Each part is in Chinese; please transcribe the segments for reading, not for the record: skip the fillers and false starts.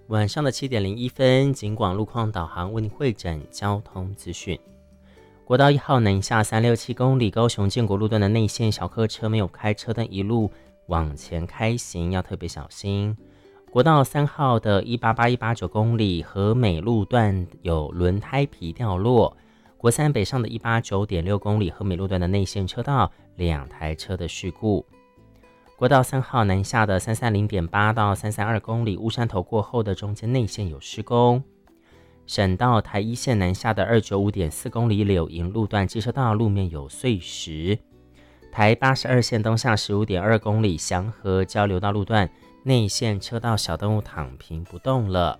晚上的7:01，警广路况导航为您汇整交通资讯。国道1号南下367公里，高雄建国路段的内线小客车没有开车灯，一路往前开行要特别小心。国道3号的188、189公里，和美路段有轮胎皮掉落。国三北上的189.6公里，和美路段的内线车道2台车的事故。国道3号南下的330.8到332公里，乌山头过后的中间内线有施工。省道台一线南下的295.4公里，柳营路段机车道路面有碎石。台82线东下15.2公里，祥和交流道路段内线车道小动物躺平不动了。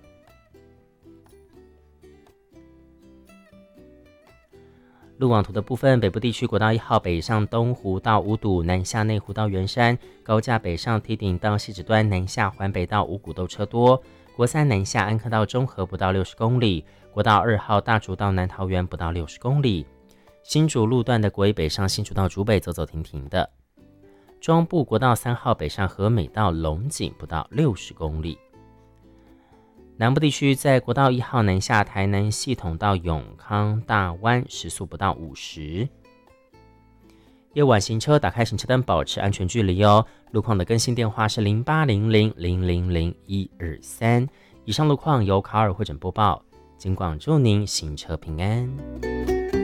路网图的部分，北部地区国道1号北上东湖到五堵，南下内湖到圆山，高架北上梯顶到汐止端，南下环北到五股都车多。国三南下安科到中和不到60公里，国道2号大竹到南桃园不到60公里。新竹路段的国一北上新竹到竹北走走停停的。中部国道3号北上和美到龙井不到60公里。南部地区在国道1号南下台南系统到永康大湾时速不到50。夜晚行车打开行车灯，保持安全距离哦。路况的更新电话是0800000123。以上路况由卡尔汇整播报，警广祝您行车平安。